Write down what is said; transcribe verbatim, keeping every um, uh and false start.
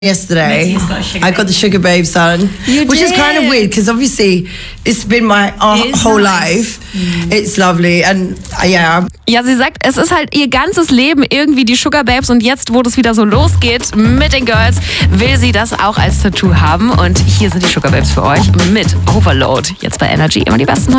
Yesterday, I got the Sugar Babes on, You which is kind of did. weird because obviously it's been my uh, It is whole nice. life. It's lovely, and uh, yeah. Ja, sie sagt, es ist halt ihr ganzes Leben irgendwie die Sugar Babes und jetzt, wo das wieder so losgeht mit den Girls, will sie das auch als Tattoo haben und hier sind die Sugar Babes für euch mit Overload. Jetzt bei Energy immer die besten